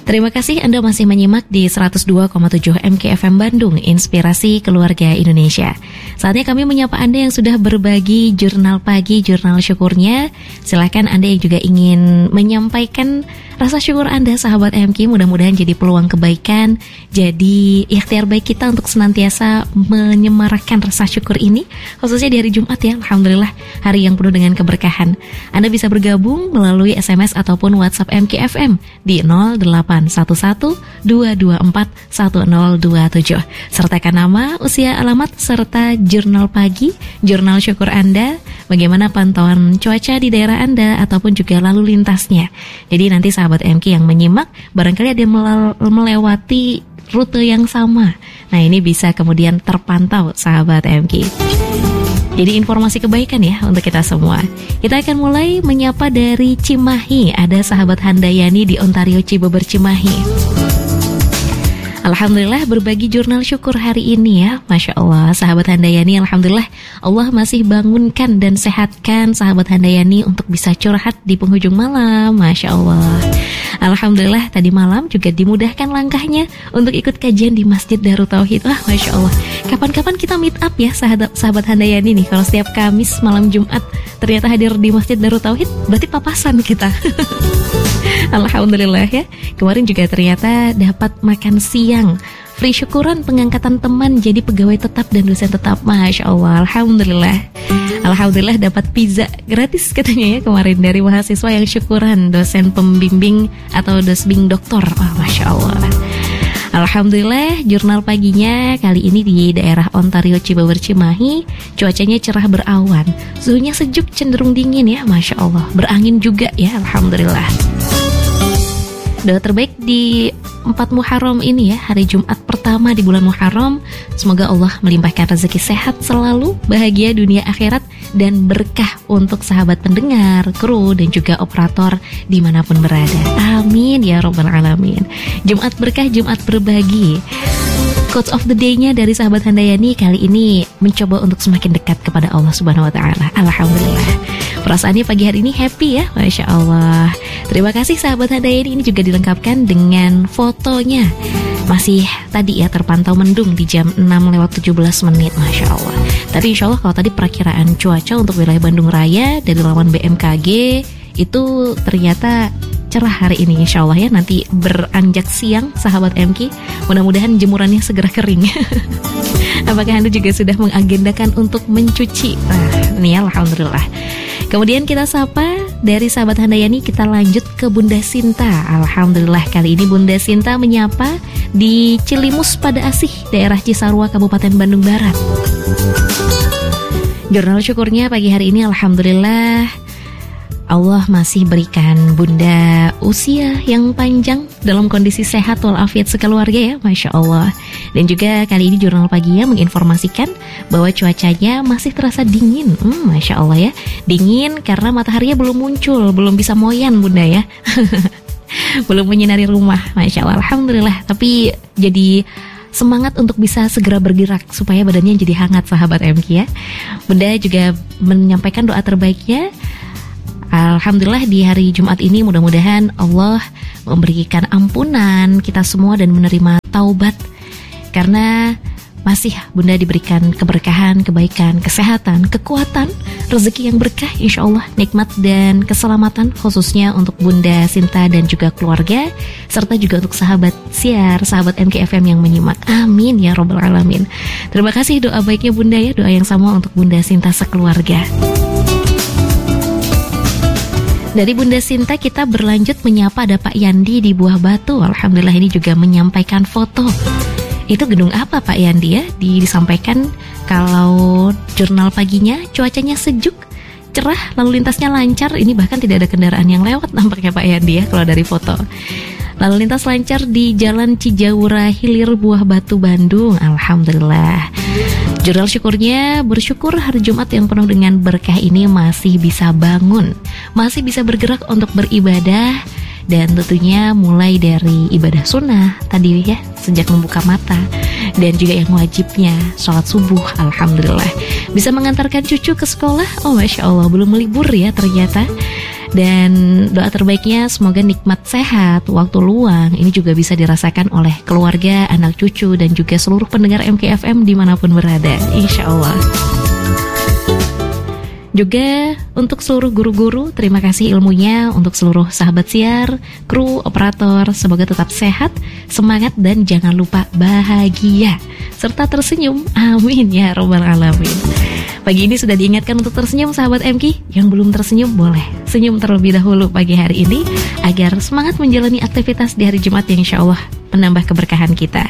Terima kasih Anda masih menyimak di 102,7 MKFM Bandung, Inspirasi Keluarga Indonesia. Saatnya kami menyapa Anda yang sudah berbagi jurnal pagi, jurnal syukurnya. Silakan Anda yang juga ingin menyampaikan rasa syukur Anda, sahabat MK, mudah-mudahan jadi peluang kebaikan, jadi ikhtiar baik kita untuk senantiasa menyemarakkan rasa syukur ini, khususnya di hari Jumat ya, Alhamdulillah, hari yang penuh dengan keberkahan. Anda bisa bergabung melalui SMS ataupun WhatsApp MKFM di 0811-224-1027. Sertakan nama, usia, alamat, serta jurnal pagi, jurnal syukur Anda, bagaimana pantauan cuaca di daerah Anda, ataupun juga lalu lintasnya. Jadi nanti sahabat MK yang menyimak, barangkali ada yang melewati rute yang sama. Nah, ini bisa kemudian terpantau sahabat MK. Jadi informasi kebaikan ya untuk kita semua. Kita akan mulai menyapa dari Cimahi. Ada sahabat Handayani di Ontario, Cibeber, Cimahi. Alhamdulillah berbagi jurnal syukur hari ini ya. Masya Allah, sahabat Handayani, Alhamdulillah Allah masih bangunkan dan sehatkan sahabat Handayani untuk bisa curhat di penghujung malam. Masya Allah. Alhamdulillah tadi malam juga dimudahkan langkahnya untuk ikut kajian di Masjid Darut Tauhid. Wah, Masya Allah. Kapan-kapan kita meet up ya sahabat Handayani nih. Kalau setiap Kamis malam Jumat ternyata hadir di Masjid Darut Tauhid, berarti papasan kita. Alhamdulillah ya. Kemarin juga ternyata dapat makan siang, free syukuran pengangkatan teman jadi pegawai tetap dan dosen tetap. Masya Allah, Alhamdulillah. Alhamdulillah dapat pizza gratis katanya ya kemarin dari mahasiswa yang syukuran, dosen pembimbing atau dosbing doktor. Wah, Masya Allah. Alhamdulillah jurnal paginya kali ini di daerah Ontario, Cibeber, Cimahi. Cuacanya cerah berawan, suhunya sejuk cenderung dingin ya, Masya Allah. Berangin juga ya, Alhamdulillah. Doa terbaik di 4 Muharram ini ya, hari Jumat pertama di bulan Muharram. Semoga Allah melimpahkan rezeki sehat selalu, bahagia dunia akhirat, dan berkah untuk sahabat pendengar, kru, dan juga operator dimanapun berada. Amin ya Rabbal Alamin. Jumat berkah, Jumat berbagi. Quotes of the day-nya dari sahabat Handayani kali ini mencoba untuk semakin dekat kepada Allah Subhanahu wa Ta'ala. Alhamdulillah. Perasaannya pagi hari ini happy ya, Masya Allah. Terima kasih sahabat Handayani. Ini juga dilengkapkan dengan fotonya. Masih tadi ya terpantau mendung di jam 6:17, Masya Allah. Tapi insya Allah kalau tadi perakiraan cuaca untuk wilayah Bandung Raya dari laman BMKG itu ternyata cerah hari ini, insya Allah ya. Nanti beranjak siang sahabat MK, mudah-mudahan jemurannya segera kering. Apakah Anda juga sudah mengagendakan untuk mencuci? Nah, ini ya, Alhamdulillah. Kemudian kita sapa dari sahabat Handayani, kita lanjut ke Bunda Sinta. Alhamdulillah kali ini Bunda Sinta menyapa di Cilimus Pada Asih, daerah Cisarua, Kabupaten Bandung Barat. Jurnal syukurnya pagi hari ini, Alhamdulillah Allah masih berikan Bunda usia yang panjang dalam kondisi sehat walafiat sekeluarga ya, Masya Allah. Dan juga kali ini jurnal paginya menginformasikan bahwa cuacanya masih terasa dingin. Masya Allah ya, dingin karena mataharinya belum muncul, belum bisa moyan Bunda ya. Belum menyinari rumah, Masya Allah. Alhamdulillah, tapi jadi semangat untuk bisa segera bergerak supaya badannya jadi hangat sahabat MK ya. Bunda juga menyampaikan doa terbaiknya. Alhamdulillah di hari Jumat ini mudah-mudahan Allah memberikan ampunan kita semua dan menerima taubat, karena masih Bunda diberikan keberkahan, kebaikan, kesehatan, kekuatan, rezeki yang berkah, insya Allah, nikmat dan keselamatan khususnya untuk Bunda Sinta dan juga keluarga, serta juga untuk sahabat siar, sahabat MKFM yang menyimak. Amin ya Rabbal Alamin. Terima kasih doa baiknya Bunda ya, doa yang sama untuk Bunda Sinta sekeluarga. Dari Bunda Sinta kita berlanjut menyapa ada Pak Yandi di Buah Batu. Alhamdulillah ini juga menyampaikan foto. Itu gedung apa Pak Yandi ya? Disampaikan kalau jurnal paginya cuacanya sejuk, cerah, lalu lintasnya lancar. Ini bahkan tidak ada kendaraan yang lewat nampaknya Pak Yandi ya kalau dari foto. Lalu lintas lancar di Jalan Cijaura Hilir, Buah Batu, Bandung. Alhamdulillah. Jurnal syukurnya bersyukur hari Jumat yang penuh dengan berkah ini masih bisa bangun, masih bisa bergerak untuk beribadah, dan tentunya mulai dari ibadah sunnah tadi ya, sejak membuka mata, dan juga yang wajibnya sholat subuh. Alhamdulillah bisa mengantarkan cucu ke sekolah. Oh Masya Allah, belum melibur ya ternyata. Dan doa terbaiknya semoga nikmat sehat, waktu luang ini juga bisa dirasakan oleh keluarga, anak cucu, dan juga seluruh pendengar MKFM dimanapun berada, insya Allah. Juga untuk seluruh guru-guru, terima kasih ilmunya. Untuk seluruh sahabat siar, kru, operator, semoga tetap sehat, semangat, dan jangan lupa bahagia serta tersenyum, amin ya robbal alamin. Pagi ini sudah diingatkan untuk tersenyum sahabat MK. Yang belum tersenyum boleh senyum terlebih dahulu pagi hari ini, agar semangat menjalani aktivitas di hari Jumat yang insya Allah menambah keberkahan kita.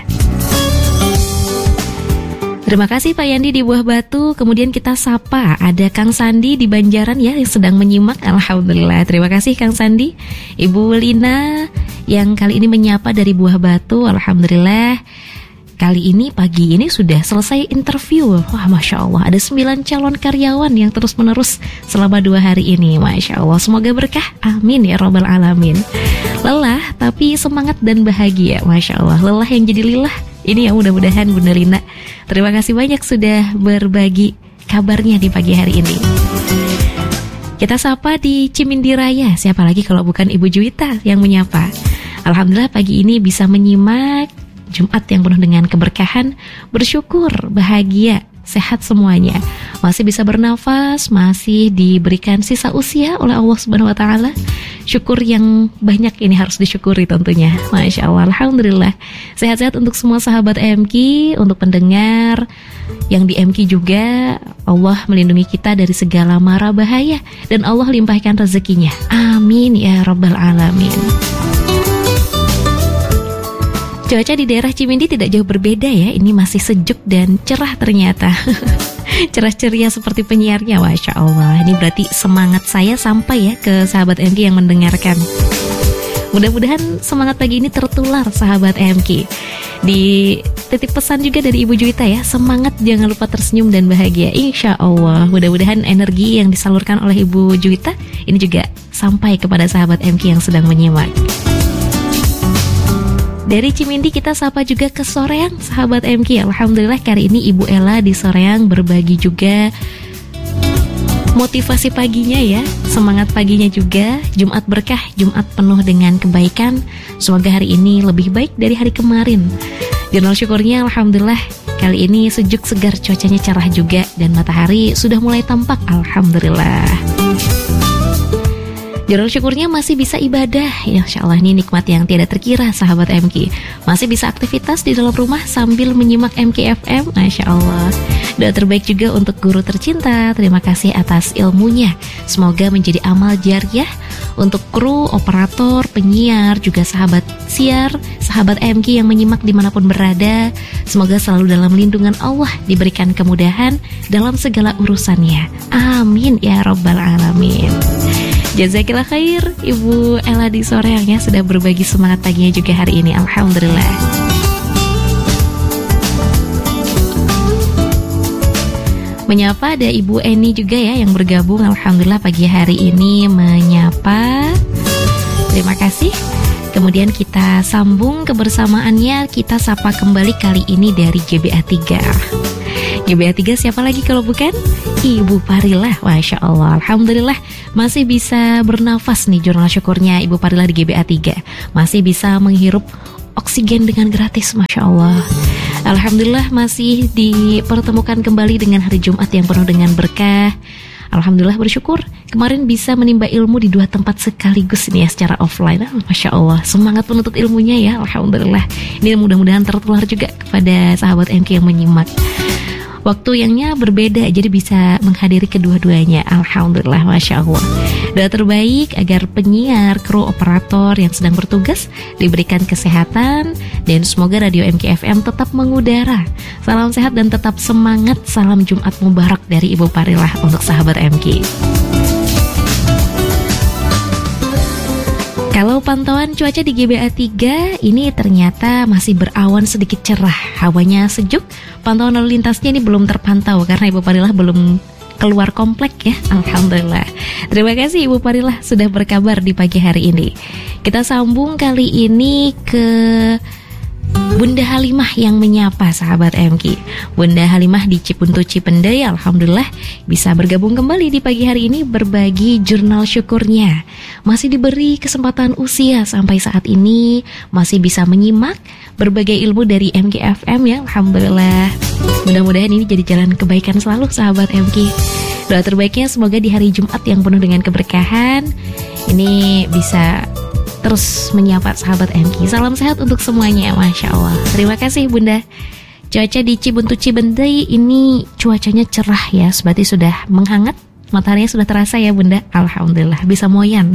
Terima kasih Pak Yandi di Buah Batu. Kemudian kita sapa, ada Kang Sandi di Banjaran ya yang sedang menyimak. Alhamdulillah, terima kasih Kang Sandi. Ibu Lina yang kali ini menyapa dari Buah Batu. Alhamdulillah, kali ini pagi ini sudah selesai interview. Wah, Masya Allah, ada 9 calon karyawan yang terus menerus selama 2 hari ini. Masya Allah, semoga berkah, amin ya robbal alamin. Lelah tapi semangat dan bahagia. Masya Allah, lelah yang jadi lilah. Ini ya mudah-mudahan Bunda Lina. Terima kasih banyak sudah berbagi kabarnya di pagi hari ini. Kita sapa di Cimindi Raya. Siapa lagi kalau bukan Ibu Juwita yang menyapa. Alhamdulillah pagi ini bisa menyimak Jumat yang penuh dengan keberkahan. Bersyukur, bahagia, sehat semuanya. Masih bisa bernafas, masih diberikan sisa usia oleh Allah Subhanahu wa taala. Syukur yang banyak ini harus disyukuri tentunya. Masya Allah, alhamdulillah. Sehat-sehat untuk semua sahabat MK, untuk pendengar yang di MK juga. Allah melindungi kita dari segala mara bahaya, dan Allah limpahkan rezekinya. Amin ya rabbal alamin. Cuaca di daerah Cimindi tidak jauh berbeda ya. Ini masih sejuk dan cerah ternyata. Cerah ceria seperti penyiarnya, Masya Allah. Ini berarti semangat saya sampai ya ke sahabat MK yang mendengarkan. Mudah-mudahan semangat pagi ini tertular sahabat MK. Di titip pesan juga dari Ibu Juwita ya, semangat, jangan lupa tersenyum dan bahagia, insya Allah. Mudah-mudahan energi yang disalurkan oleh Ibu Juwita ini juga sampai kepada sahabat MK yang sedang menyimak. Dari Cimindi kita sapa juga ke Soreang, sahabat MK. Alhamdulillah kali ini Ibu Ella di Soreang berbagi juga motivasi paginya ya, semangat paginya juga. Jumat berkah, Jumat penuh dengan kebaikan. Semoga hari ini lebih baik dari hari kemarin. Jurnal syukurnya alhamdulillah kali ini sejuk segar, cuacanya cerah juga, dan matahari sudah mulai tampak. Alhamdulillah. Jurnal syukurnya masih bisa ibadah. Insya Allah ini nikmat yang tidak terkira sahabat MK. Masih bisa aktivitas di dalam rumah sambil menyimak MKFM. Masya Allah. Doa terbaik juga untuk guru tercinta. Terima kasih atas ilmunya. Semoga menjadi amal jariah untuk kru, operator, penyiar, juga sahabat siar, sahabat MK yang menyimak dimanapun berada. Semoga selalu dalam lindungan Allah, diberikan kemudahan dalam segala urusannya. Amin ya rabbal alamin. Jazakillah khair Ibu Ella di Soreang ya, sudah berbagi semangat paginya juga hari ini. Alhamdulillah. Menyapa ada Ibu Eni juga ya yang bergabung. Alhamdulillah pagi hari ini menyapa. Terima kasih. Kemudian kita sambung kebersamaannya. Kita sapa kembali kali ini dari GBA 3. GBA 3 siapa lagi kalau bukan Ibu Parilah. Masya Allah, alhamdulillah masih bisa bernafas nih jurnal syukurnya Ibu Parilah di GBA 3. Masih bisa menghirup oksigen dengan gratis, Masya Allah. Alhamdulillah masih dipertemukan kembali dengan hari Jumat yang penuh dengan berkah. Alhamdulillah bersyukur kemarin bisa menimba ilmu di 2 tempat sekaligus nih ya, secara offline. Masya Allah, semangat penuntut ilmunya ya. Alhamdulillah, ini mudah-mudahan tertular juga kepada sahabat MK yang menyimak. Waktu yangnya berbeda, jadi bisa menghadiri kedua-duanya. Alhamdulillah, Masya Allah. Doa terbaik agar penyiar, kru, operator yang sedang bertugas diberikan kesehatan, dan semoga Radio MKFM tetap mengudara. Salam sehat dan tetap semangat. Salam Jumat Mubarak dari Ibu Parilah untuk sahabat MK. Kalau pantauan cuaca di GBA 3 ini ternyata masih berawan sedikit cerah, hawanya sejuk. Pantauan lalu lintasnya ini belum terpantau karena Ibu Parilah belum keluar komplek ya. Alhamdulillah. Terima kasih Ibu Parilah sudah berkabar di pagi hari ini. Kita sambung kali ini ke Bunda Halimah yang menyapa sahabat MK. Bunda Halimah di Cipuntu Cipendei, alhamdulillah bisa bergabung kembali di pagi hari ini berbagi jurnal syukurnya. Masih diberi kesempatan usia sampai saat ini, masih bisa menyimak berbagai ilmu dari MKFM ya, alhamdulillah. Mudah-mudahan ini jadi jalan kebaikan selalu sahabat MK. Doa terbaiknya semoga di hari Jumat yang penuh dengan keberkahan ini bisa terus menyapa sahabat MK. Salam sehat untuk semuanya, Masya Allah. Terima kasih Bunda. Cuaca di Cipuntu Cipendei ini cuacanya cerah ya, berarti sudah menghangat. Mataharinya sudah terasa ya Bunda. Alhamdulillah bisa moyan.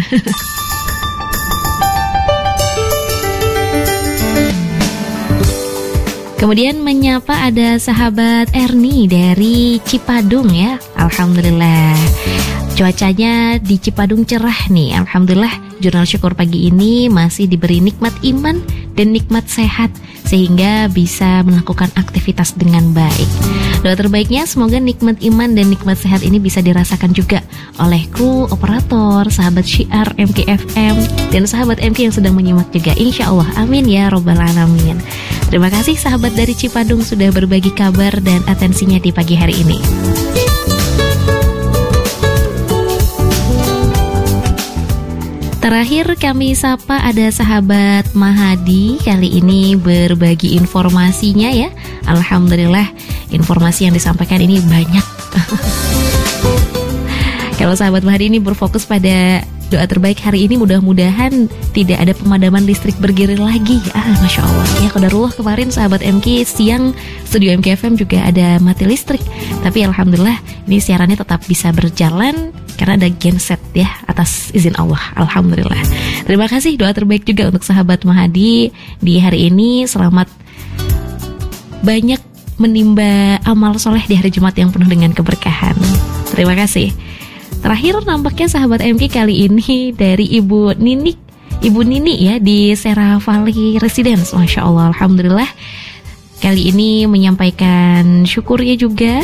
Kemudian menyapa ada sahabat Erni dari Cipadung ya. Alhamdulillah. Cuacanya di Cipadung cerah nih, alhamdulillah. Jurnal syukur pagi ini masih diberi nikmat iman dan nikmat sehat sehingga bisa melakukan aktivitas dengan baik. Doa terbaiknya semoga nikmat iman dan nikmat sehat ini bisa dirasakan juga oleh kru, operator, sahabat syiar MKFM dan sahabat MK yang sedang menyimak juga. Insya Allah, amin ya robbal alamin. Terima kasih sahabat dari Cipadung sudah berbagi kabar dan atensinya di pagi hari ini. Terakhir kami sapa ada sahabat Mahadi, kali ini berbagi informasinya ya. Alhamdulillah informasi yang disampaikan ini banyak. Kalau sahabat Mahadi ini berfokus pada doa terbaik hari ini, mudah-mudahan tidak ada pemadaman listrik bergilir lagi. Masya Allah ya, qadarullah kemarin sahabat MK siang studio MKFM juga ada mati listrik. Tapi alhamdulillah ini siarannya tetap bisa berjalan karena ada genset ya, atas izin Allah. Alhamdulillah. Terima kasih, doa terbaik juga untuk sahabat Mahadi di hari ini. Selamat banyak menimba amal soleh di hari Jumat yang penuh dengan keberkahan. Terima kasih. Terakhir nampaknya sahabat MK kali ini dari Ibu Nini ya di Serra Valley Residence. Masya Allah, alhamdulillah. Kali ini menyampaikan syukurnya juga.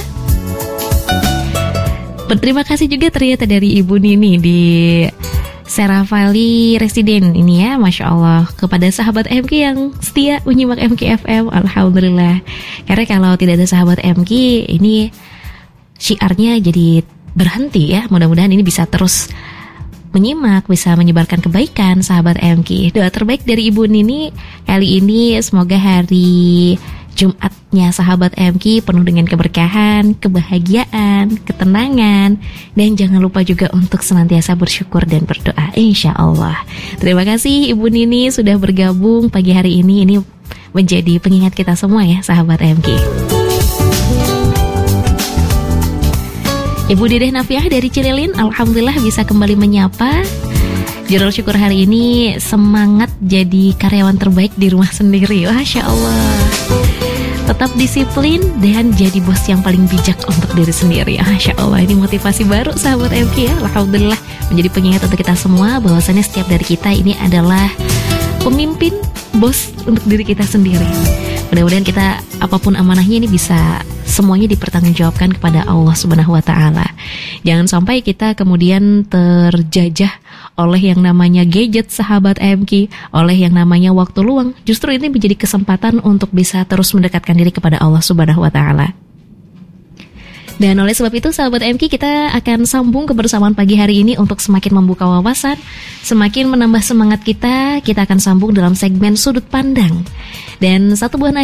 Berterima kasih juga ternyata dari Ibu Nini di Serra Valley Residence ini ya, Masya Allah, kepada sahabat MK yang setia menyimak MKFM. Alhamdulillah. Karena kalau tidak ada sahabat MK, ini syiarnya jadi berhenti ya. Mudah-mudahan ini bisa terus menyimak, bisa menyebarkan kebaikan sahabat MK. Doa terbaik dari Ibu Nini kali ini semoga hari Jumatnya sahabat MK penuh dengan keberkahan, kebahagiaan, ketenangan, dan jangan lupa juga untuk senantiasa bersyukur dan berdoa, insya Allah. Terima kasih Ibu Nini sudah bergabung pagi hari ini. Ini menjadi pengingat kita semua ya sahabat MK. Ibu Dedeh Nafiah dari Cililin, alhamdulillah bisa kembali menyapa. Jurnal syukur hari ini semangat jadi karyawan terbaik di rumah sendiri. Masya Allah. Tetap disiplin dan jadi bos yang paling bijak untuk diri sendiri. Masya Allah, ini motivasi baru sahabat MK ya. Alhamdulillah menjadi pengingat untuk kita semua bahwasannya setiap dari kita ini adalah pemimpin, bos untuk diri kita sendiri. Mudah-mudahan kita apapun amanahnya ini bisa semuanya dipertanggungjawabkan kepada Allah Subhanahu wa Ta'ala. Jangan sampai kita kemudian terjajah oleh yang namanya gadget sahabat MK, oleh yang namanya waktu luang. Justru ini menjadi kesempatan untuk bisa terus mendekatkan diri kepada Allah Subhanahu wa Ta'ala. Dan oleh sebab itu sahabat MK, kita akan sambung kebersamaan pagi hari ini untuk semakin membuka wawasan, semakin menambah semangat kita. Kita akan sambung dalam segmen Sudut Pandang. Dan satu buah